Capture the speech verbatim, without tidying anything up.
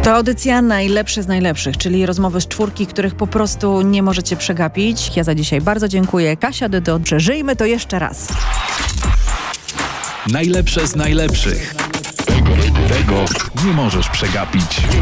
To audycja Najlepsze z najlepszych, czyli rozmowy z czwórki, których po prostu nie możecie przegapić. Ja za dzisiaj bardzo dziękuję. Kasia Dydo, przeżyjmy to jeszcze raz. Najlepsze z najlepszych. Tego nie możesz przegapić.